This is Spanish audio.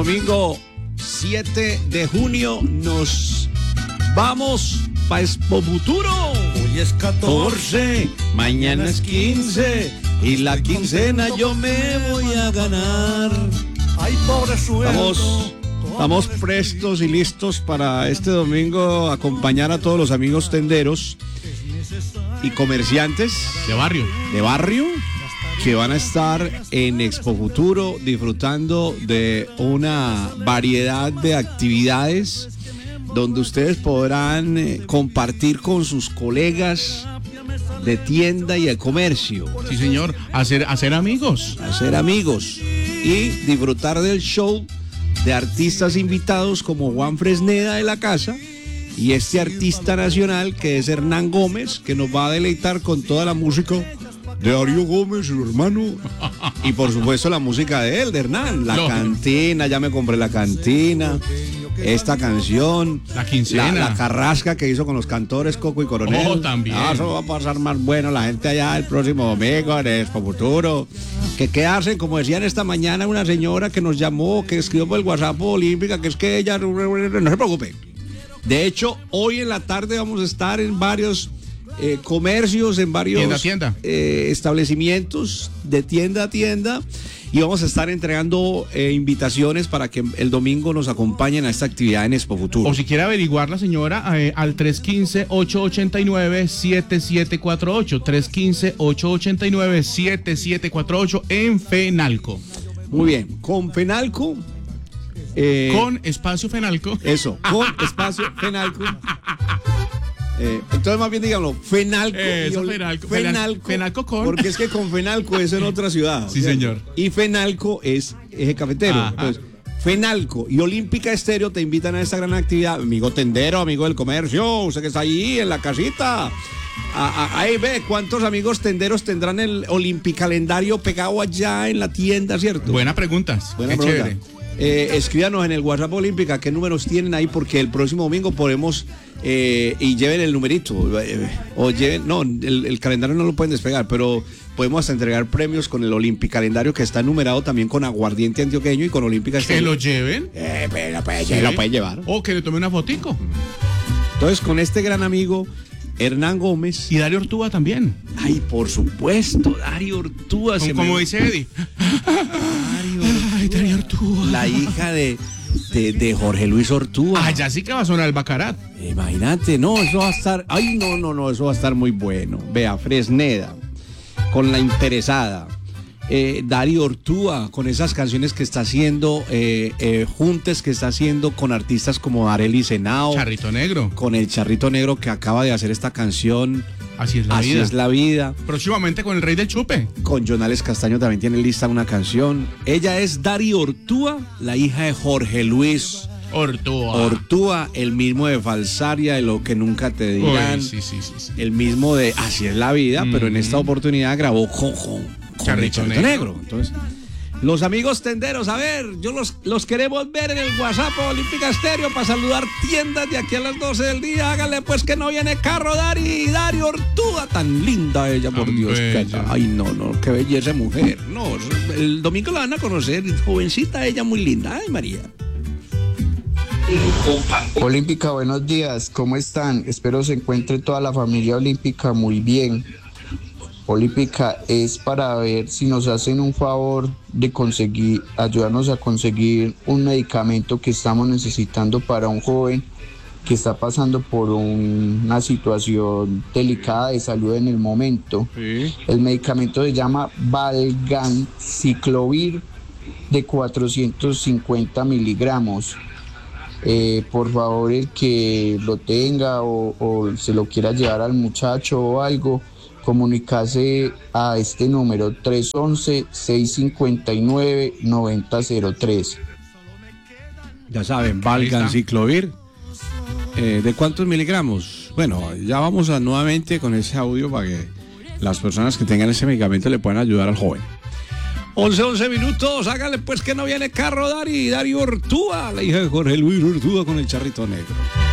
Domingo 7 de junio nos vamos pa' Expo Futuro. Hoy es 14, mañana es 15 y la quincena yo me voy a ganar. Ay, pobre sueldo. Estamos prestos y listos para este domingo acompañar a todos los amigos tenderos y comerciantes de barrio que van a estar en Expo Futuro disfrutando de una variedad de actividades donde ustedes podrán compartir con sus colegas de tienda y de comercio. Sí, señor, hacer amigos. Hacer amigos y disfrutar del show de artistas invitados como Juan Fresneda de la casa y este artista nacional que es Hernán Gómez, que nos va a deleitar con toda la música de Darío Gómez, su hermano, y por supuesto la música de él, de Hernán, La Cantina, ya me compré La Cantina, esta canción, La Quincena, la carrasca que hizo con los cantores Coco y Coronel. Oh, también. Eso va a pasar más bueno, la gente allá el próximo domingo en Expo Futuro. Que hacen, como decían esta mañana una señora que nos llamó, que escribió por el WhatsApp Olímpica, que es que ella, no se preocupe. De hecho, hoy en la tarde vamos a estar en varios comercios, en varios establecimientos de tienda a tienda, y vamos a estar entregando invitaciones para que el domingo nos acompañen a esta actividad en Expo Futuro. O si quiere averiguar la señora, al 315-889-7748, 315-889-7748 en Fenalco. Muy bien, con Fenalco. Con espacio Fenalco. Eso, con espacio Fenalco. Entonces más bien díganlo, Fenalco. Fenalco con. Porque es que con Fenalco es en otra ciudad. Sí, señor. Y Fenalco es eje cafetero. Ajá. Entonces, Fenalco y Olímpica Estéreo te invitan a esta gran actividad. Amigo tendero, amigo del comercio, usted que está ahí en la casita. Ahí ve cuántos amigos tenderos tendrán el Olimpicalendario pegado allá en la tienda, ¿cierto? Buena pregunta. Buena pregunta. Chévere. Escríbanos en el WhatsApp Olímpica qué números tienen ahí, porque el próximo domingo podemos y lleven el numerito o lleven, no, el calendario no lo pueden despegar, pero podemos hasta entregar premios con el Olimpicalendario, que está numerado también con aguardiente antioqueño y con Olímpica ¿Que Estéreo. lo lleven? Lo pueden llevar. O que le tome una fotico. Entonces, con este gran amigo Hernán Gómez y Darío Ortúa también. Ay, por supuesto, Darío Ortúa. Como dice Eddie. Darío Ortúa. La hija de Jorge Luis Ortúa. Ya sí que va a sonar el Bacarat. Imagínate, no, eso va a estar. Ay, no, eso va a estar muy bueno. Vea, Fresneda, con La Interesada. Darío Ortúa, con esas canciones que está haciendo, juntes que está haciendo con artistas como Arely Senao. Charrito Negro. Con el Charrito Negro, que acaba de hacer esta canción. Así es la vida. Próximamente con el Rey del Chupe. Con Jonales Castaño también tiene lista una canción. Ella es Darío Ortúa, la hija de Jorge Luis Ortúa, el mismo de Falsaria, de Lo que nunca te dirán. Uy, sí. El mismo de Así es la vida, pero en esta oportunidad grabó con Charrito Negro. Entonces, los amigos tenderos, a ver, yo los queremos ver en el WhatsApp Olímpica Estéreo para saludar tiendas de aquí a las 12 del día. Háganle pues que no viene carro, Darío Ortúa, tan linda ella, por Dios. Ay, no, qué belleza mujer. No, el domingo la van a conocer, jovencita ella, muy linda. Ay, María. Olímpica, buenos días, ¿cómo están? Espero se encuentre toda la familia olímpica muy bien. Olímpica, es para ver si nos hacen un favor de ayudarnos a conseguir un medicamento que estamos necesitando para un joven que está pasando por una situación delicada de salud en el momento. Sí. El medicamento se llama Valganciclovir de 450 miligramos. Por favor, el que lo tenga o se lo quiera llevar al muchacho o algo, comunicarse a este número 311-659-9003. Ya saben, Valganciclovir. ¿De cuántos miligramos? Bueno, ya vamos nuevamente con ese audio para que las personas que tengan ese medicamento le puedan ayudar al joven. 11 minutos, hágale pues que no viene carro, Darío Ortúa, la hija de Jorge Luis Ortúa con el Charrito Negro.